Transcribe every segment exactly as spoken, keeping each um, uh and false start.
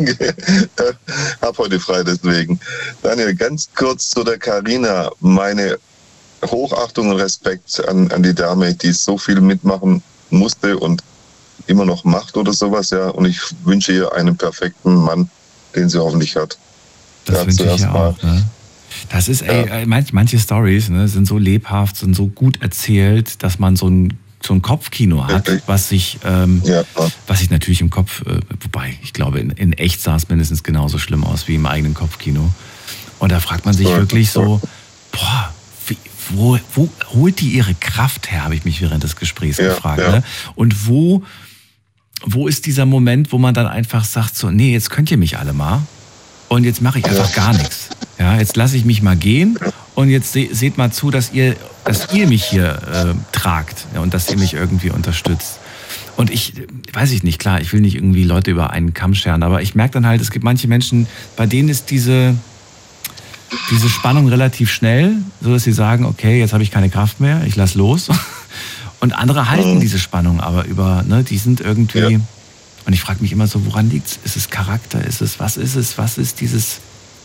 Hab heute frei deswegen. Daniel, ganz kurz zu der Carina. Meine Hochachtung und Respekt an, an die Dame, die so viel mitmachen musste und immer noch macht oder sowas, ja. Und ich wünsche ihr einen perfekten Mann, den sie hoffentlich hat. Das ja, wünsche ich ihr auch, ne? Das ist, ey, ja. manch, manche Storys, ne, sind so lebhaft, sind so gut erzählt, dass man so ein, so ein Kopfkino hat, Richtig. was sich, ähm, ja. was sich natürlich im Kopf, äh, wobei, ich glaube, in, in echt sah es mindestens genauso schlimm aus wie im eigenen Kopfkino. Und da fragt man sich ja, wirklich so, boah, wie, wo, wo holt die ihre Kraft her, habe ich mich während des Gesprächs ja, gefragt. Ja. Ne? Und wo, wo ist dieser Moment, wo man dann einfach sagt so, nee, jetzt könnt ihr mich alle mal. Und jetzt mache ich einfach gar nichts. Ja, jetzt lasse ich mich mal gehen und jetzt se- seht mal zu, dass ihr, dass ihr mich hier äh, tragt, ja, und dass ihr mich irgendwie unterstützt. Und ich, weiß ich nicht, klar, ich will nicht irgendwie Leute über einen Kamm scheren, aber ich merke dann halt, es gibt manche Menschen, bei denen ist diese, diese Spannung relativ schnell, so dass sie sagen, okay, jetzt habe ich keine Kraft mehr, ich lass los. Und andere halten diese Spannung aber über, ne, die sind irgendwie... Ja. Und ich frage mich immer so, woran liegt's? Ist es Charakter? Ist es, was ist es? Was ist dieses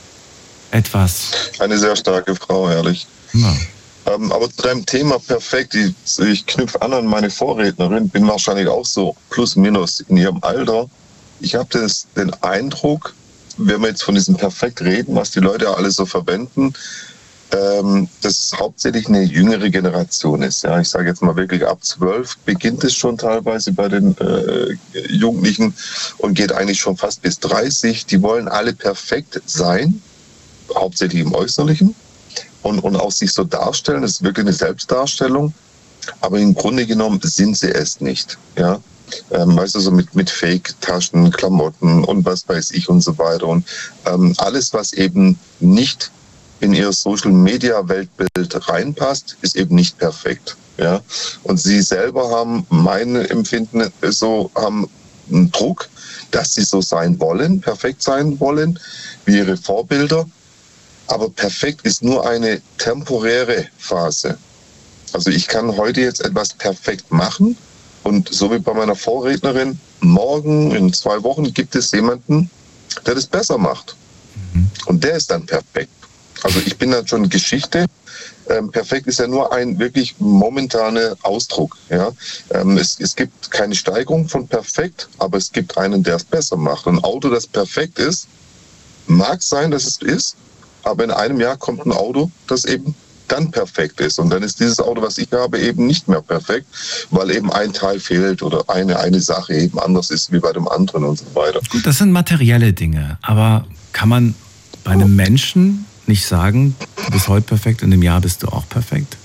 etwas? Eine sehr starke Frau, ehrlich. Ja. Ähm, aber zu deinem Thema perfekt, ich, ich knüpfe an an meine Vorrednerin, bin wahrscheinlich auch so plus minus in ihrem Alter. Ich habe den Eindruck, wenn wir jetzt von diesem Perfekt reden, was die Leute alle so verwenden, ähm, dass es hauptsächlich eine jüngere Generation ist. Ja, ich sage jetzt mal wirklich ab zwölf beginnt es schon teilweise bei den äh, Jugendlichen und geht eigentlich schon fast bis dreißig. Die wollen alle perfekt sein, hauptsächlich im Äußerlichen und, und auch sich so darstellen. Das ist wirklich eine Selbstdarstellung, aber im Grunde genommen sind sie es nicht. Ja. Ähm, weißt du, so mit, mit Fake-Taschen, Klamotten und was weiß ich und so weiter. Und ähm, alles, was eben nicht in ihr Social-Media-Weltbild reinpasst, ist eben nicht perfekt. Ja? Und sie selber haben, mein Empfinden so, haben einen Druck, dass sie so sein wollen, perfekt sein wollen, wie ihre Vorbilder. Aber perfekt ist nur eine temporäre Phase. Also ich kann heute jetzt etwas perfekt machen und so wie bei meiner Vorrednerin, morgen, in zwei Wochen gibt es jemanden, der das besser macht. Mhm. Und der ist dann perfekt. Also ich bin dann schon Geschichte. Ähm, perfekt ist ja nur ein wirklich momentaner Ausdruck. Ja? Ähm, es, es gibt keine Steigerung von perfekt, aber es gibt einen, der es besser macht. Ein Auto, das perfekt ist, mag sein, dass es ist, aber in einem Jahr kommt ein Auto, das eben dann perfekt ist. Und dann ist dieses Auto, was ich habe, eben nicht mehr perfekt, weil eben ein Teil fehlt oder eine, eine Sache eben anders ist wie bei dem anderen und so weiter. Gut, das sind materielle Dinge, aber kann man bei einem Menschen nicht sagen, du bist heute perfekt, in einem Jahr bist du auch perfekt?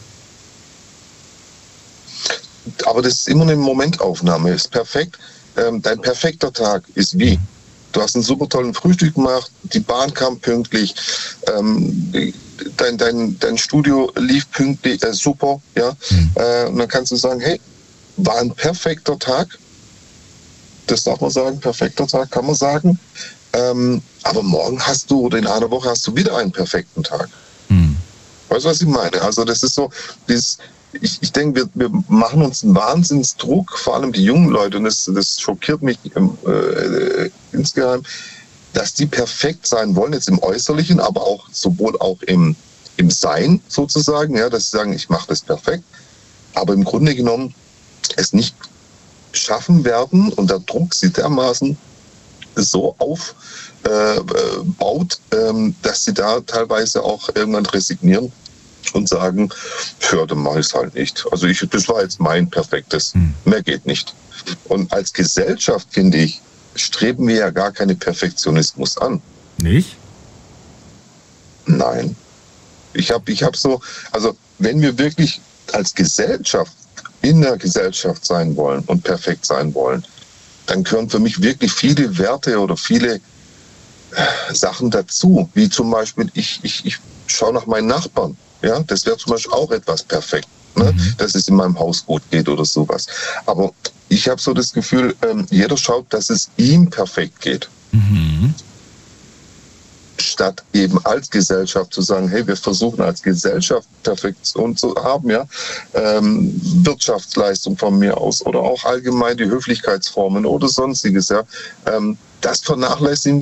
Aber das ist immer eine Momentaufnahme. Ist perfekt. Ähm, dein perfekter Tag ist wie? Du hast einen super tollen Frühstück gemacht, die Bahn kam pünktlich, ähm, dein, dein, dein Studio lief pünktlich, äh, super, ja. Mhm. Äh, und dann kannst du sagen, hey, war ein perfekter Tag. Das darf man sagen, perfekter Tag kann man sagen. Ähm, aber morgen hast du, oder in einer Woche hast du wieder einen perfekten Tag. Hm. Weißt du, was ich meine? Also das ist so, dieses, ich, ich denke, wir, wir machen uns einen Wahnsinnsdruck, vor allem die jungen Leute, und das, das schockiert mich äh, insgeheim, dass die perfekt sein wollen, jetzt im Äußerlichen, aber auch sowohl auch im, im Sein sozusagen, ja, dass sie sagen, ich mache das perfekt, aber im Grunde genommen es nicht schaffen werden und der Druck sie dermaßen so aufbaut, äh, ähm, dass sie da teilweise auch irgendwann resignieren und sagen, ja, dann mache ich es halt nicht. Also ich, das war jetzt mein perfektes, hm. mehr geht nicht. Und als Gesellschaft, finde ich, streben wir ja gar keinen Perfektionismus an. Nicht? Nein. Ich habe ich hab so, also wenn wir wirklich als Gesellschaft in der Gesellschaft sein wollen und perfekt sein wollen, dann gehören für mich wirklich viele Werte oder viele Sachen dazu, wie zum Beispiel, ich, ich, ich schaue nach meinen Nachbarn. Ja, das wäre zum Beispiel auch etwas perfekt, ne? Mhm. Dass es in meinem Haus gut geht oder sowas. Aber ich habe so das Gefühl, ähm, jeder schaut, dass es ihm perfekt geht. Mhm. Statt eben als Gesellschaft zu sagen, hey, wir versuchen als Gesellschaft Perfektion zu haben, ja, ähm, Wirtschaftsleistung von mir aus oder auch allgemein die Höflichkeitsformen oder sonstiges, ja, ähm, das vernachlässigen